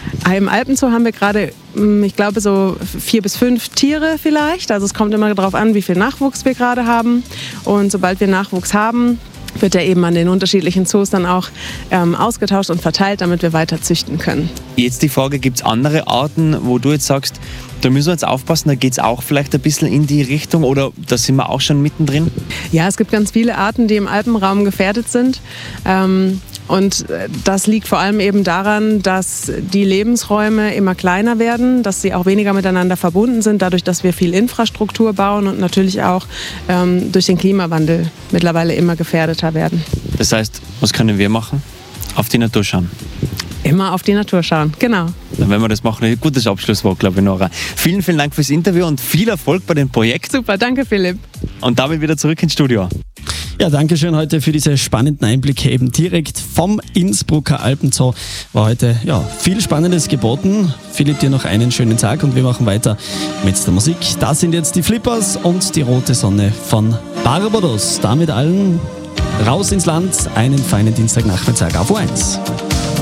Im Alpenzoo haben wir gerade, ich glaube, so 4 bis 5 Tiere vielleicht. Also es kommt immer darauf an, wie viel Nachwuchs wir gerade haben. Und sobald wir Nachwuchs haben, wird er eben an den unterschiedlichen Zoos dann auch ausgetauscht und verteilt, damit wir weiter züchten können. Jetzt die Frage, gibt es andere Arten, wo du jetzt sagst, da müssen wir jetzt aufpassen, da geht es auch vielleicht ein bisschen in die Richtung oder da sind wir auch schon mittendrin? Ja, es gibt ganz viele Arten, die im Alpenraum gefährdet sind. Und das liegt vor allem eben daran, dass die Lebensräume immer kleiner werden, dass sie auch weniger miteinander verbunden sind, dadurch, dass wir viel Infrastruktur bauen und natürlich auch durch den Klimawandel mittlerweile immer gefährdeter werden. Das heißt, was können wir machen? Auf die Natur schauen. Immer auf die Natur schauen, genau. Dann werden wir das machen. Ein gutes Abschlusswort, glaube ich, Nora. Vielen, vielen Dank fürs Interview und viel Erfolg bei dem Projekt. Super, danke Philipp. Und damit wieder zurück ins Studio. Ja, danke schön heute für diese spannenden Einblicke eben direkt vom Innsbrucker Alpenzoo. War heute viel Spannendes geboten. Philipp, dir noch einen schönen Tag und wir machen weiter mit der Musik. Das sind jetzt die Flippers und die rote Sonne von Barbados. Damit allen raus ins Land, einen feinen Dienstagnachmittag auf O1.